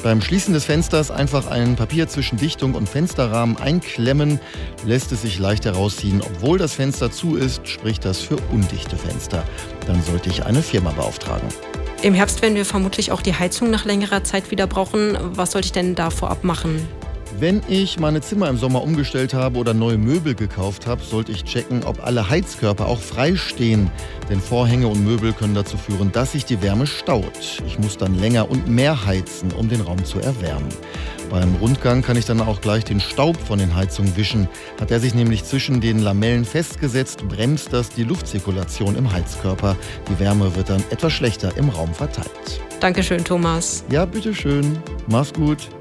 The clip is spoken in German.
Beim Schließen des Fensters einfach ein Papier zwischen Dichtung und Fensterrahmen einklemmen, lässt es sich leicht herausziehen. Obwohl das Fenster zu ist, spricht das für undichte Fenster. Dann sollte ich eine Firma beauftragen. Im Herbst werden wir vermutlich auch die Heizung nach längerer Zeit wieder brauchen. Was sollte ich denn da vorab machen? Wenn ich meine Zimmer im Sommer umgestellt habe oder neue Möbel gekauft habe, sollte ich checken, ob alle Heizkörper auch frei stehen. Denn Vorhänge und Möbel können dazu führen, dass sich die Wärme staut. Ich muss dann länger und mehr heizen, um den Raum zu erwärmen. Beim Rundgang kann ich dann auch gleich den Staub von den Heizungen wischen. Hat er sich nämlich zwischen den Lamellen festgesetzt, bremst das die Luftzirkulation im Heizkörper. Die Wärme wird dann etwas schlechter im Raum verteilt. Dankeschön, Thomas. Ja, bitteschön. Mach's gut.